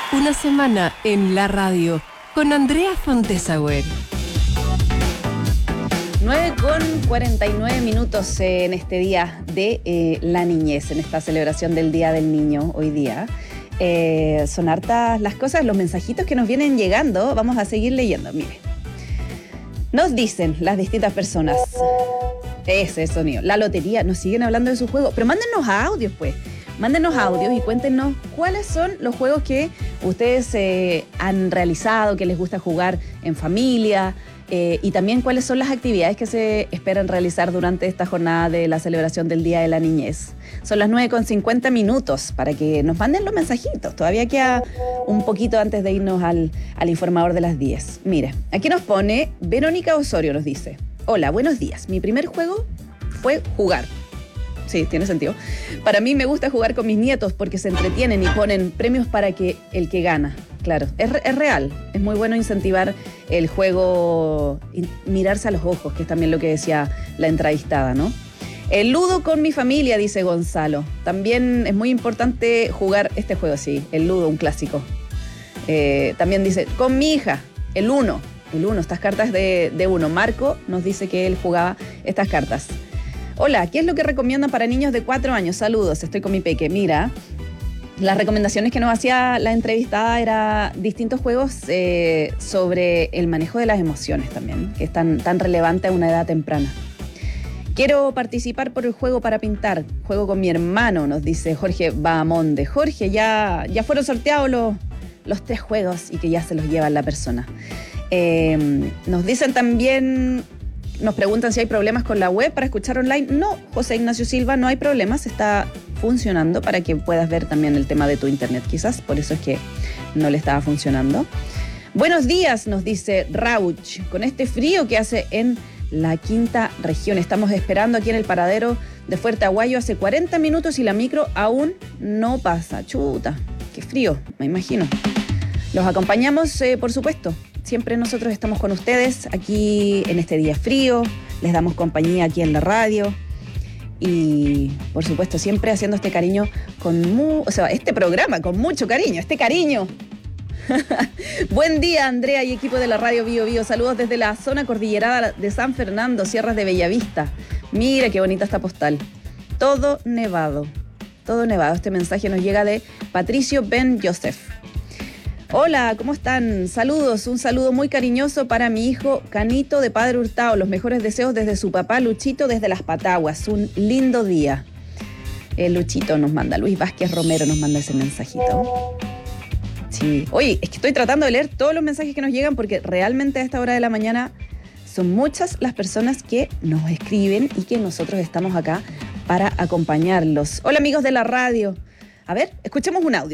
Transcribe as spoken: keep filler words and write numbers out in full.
Una semana en la radio con Andrea Fontesauer. nueve con cuarenta y nueve minutos en este día de eh, la niñez, en esta celebración del Día del Niño hoy día. Eh, son hartas las cosas, los mensajitos que nos vienen llegando. Vamos a seguir leyendo, mire. Nos dicen las distintas personas, ese sonido, la lotería, nos siguen hablando de sus juegos, pero mándenos audios pues. Mándenos audios y cuéntenos cuáles son los juegos que ustedes eh, han realizado, que les gusta jugar en familia, eh, y también cuáles son las actividades que se esperan realizar durante esta jornada de la celebración del Día de la Niñez. Son las nueve con cincuenta minutos para que nos manden los mensajitos. Todavía queda un poquito antes de irnos al, al informador de las diez. Mire, aquí nos pone Verónica Osorio, nos dice: hola, buenos días. Mi primer juego fue jugar. Sí, tiene sentido. Para mí me gusta jugar con mis nietos porque se entretienen y ponen premios para que el que gana. Claro, es, es real. Es muy bueno incentivar el juego, mirarse a los ojos, que es también lo que decía la entrevistada, ¿no? El ludo con mi familia, dice Gonzalo. También es muy importante jugar este juego, sí, el ludo, un clásico. Eh, también dice, con mi hija, el uno. El uno, estas cartas de, de uno. Marco nos dice que él jugaba estas cartas. Hola, ¿qué es lo que recomiendan para niños de cuatro años? Saludos, estoy con mi peque. Mira, las recomendaciones que nos hacía la entrevistada eran distintos juegos eh, sobre el manejo de las emociones también, que es tan, tan relevante a una edad temprana. Quiero participar por el juego para pintar. Juego con mi hermano, nos dice Jorge Bahamonde. Jorge, ya, ya fueron sorteados los, los tres juegos y que ya se los lleva la persona. Eh, nos dicen también... Nos preguntan si hay problemas con la web para escuchar online. No, José Ignacio Silva, no hay problemas. Está funcionando para que puedas ver también el tema de tu internet. Quizás por eso es que no le estaba funcionando. Buenos días, nos dice Rauch. Con este frío que hace en la quinta región. Estamos esperando aquí en el paradero de Fuerte Aguayo hace cuarenta minutos y la micro aún no pasa. Chuta, qué frío, me imagino. Los acompañamos, eh, por supuesto. Siempre nosotros estamos con ustedes aquí en este día frío, les damos compañía aquí en la radio y, por supuesto, siempre haciendo este cariño con mu- o sea, este programa con mucho cariño, este cariño. Buen día, Andrea y equipo de la radio Bio Bio. Saludos desde la zona cordillerada de San Fernando, Sierras de Bellavista. Mira qué bonita esta postal. Todo nevado, todo nevado. Este mensaje nos llega de Patricio Ben Joseph. Hola, ¿cómo están? Saludos, un saludo muy cariñoso para mi hijo Canito de Padre Hurtado. Los mejores deseos desde su papá Luchito desde Las Pataguas. Un lindo día. El Luchito nos manda, Luis Vázquez Romero nos manda ese mensajito. Sí, oye, es que estoy tratando de leer todos los mensajes que nos llegan porque realmente a esta hora de la mañana son muchas las personas que nos escriben y que nosotros estamos acá para acompañarlos. Hola amigos de la radio. A ver, escuchemos un audio.